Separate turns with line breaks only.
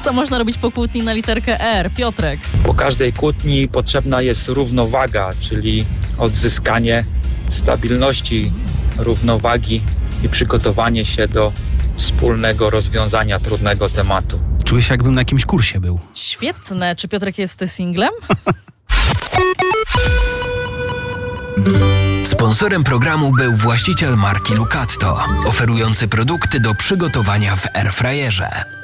Co można robić po kłótni na literkę R? Piotrek.
Po każdej kłótni potrzebna jest równowaga, czyli odzyskanie stabilności, równowagi i przygotowanie się do wspólnego rozwiązania trudnego tematu.
Czuję się, jakbym na jakimś kursie był.
Świetne. Czy Piotrek jest singlem?
Sponsorem programu był właściciel marki Lucatto, oferujący produkty do przygotowania w airfryerze.